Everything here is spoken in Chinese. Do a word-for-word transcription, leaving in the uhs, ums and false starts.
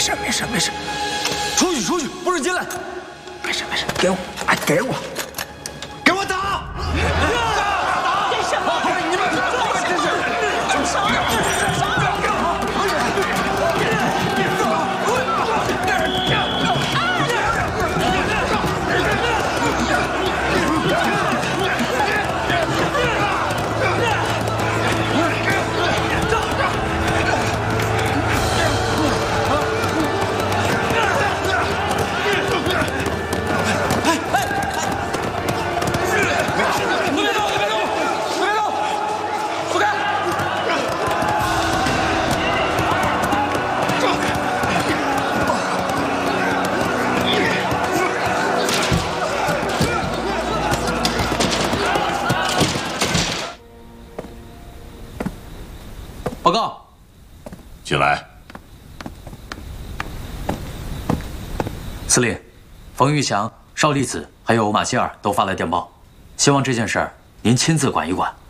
事没事没事， 出去出去，不准进来！ 没事没事，给我，哎，给我， 给我打！ 干什么？你们这是住手！住手！ 报告， 进来。 司令，冯玉祥、邵力子还有马歇尔都发来电报，希望这件事儿您亲自管一管。